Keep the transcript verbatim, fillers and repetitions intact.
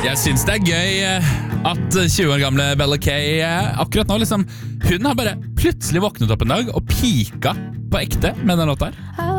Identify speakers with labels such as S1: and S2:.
S1: Jeg synes det er gøy at tjue år gamle Bella Kay akkurat nå liksom, hun har bare plutselig våknet opp en dag og pika på ekte med den låta her.